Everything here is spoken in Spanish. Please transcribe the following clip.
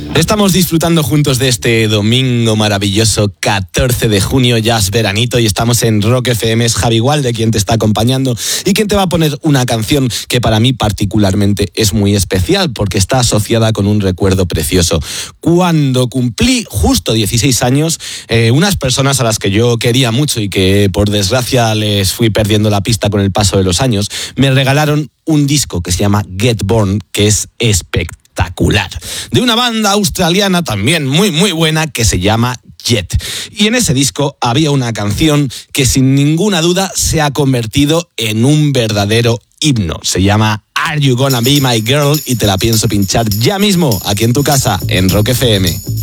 Estamos disfrutando juntos de este domingo maravilloso, 14 de junio, ya es veranito y estamos en Rock FM. Es Javi Gualde quien te está acompañando y quien te va a poner una canción que para mí particularmente es muy especial porque está asociada con un recuerdo precioso. Cuando cumplí justo 16 años, unas personas a las que yo quería mucho y que por desgracia les fui perdiendo la pista con el paso de los años, me regalaron un disco que se llama Get Born, que es espectacular. De una banda australiana también muy buena que se llama Jet. Y en ese disco había una canción que sin ninguna duda se ha convertido en un verdadero himno. Se llama Are You Gonna Be My Girl y te la pienso pinchar ya mismo aquí en tu casa en Rock FM.